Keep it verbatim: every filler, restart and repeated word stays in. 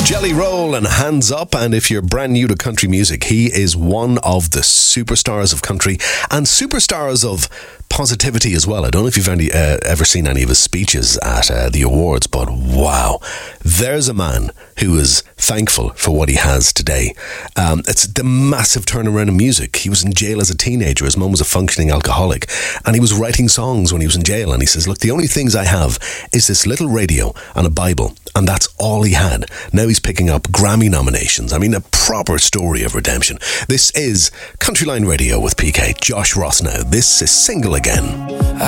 Jelly Roll and Hands Up, and if you're brand new to country music, he is one of the superstars of country and superstars of positivity as well. I don't know if you've any, uh, ever seen any of his speeches at uh, the awards, but wow, there's a man who is thankful for what he has today. Um, it's the massive turnaround in music. He was in jail as a teenager. His mum was a functioning alcoholic, and he was writing songs when he was in jail, and he says, look, the only things I have is this little radio and a Bible, and that's all he had. Now he's picking up Grammy nominations. I mean, a proper story of redemption. This is Countryline Radio with P K. Josh Ross now. This is Single Again.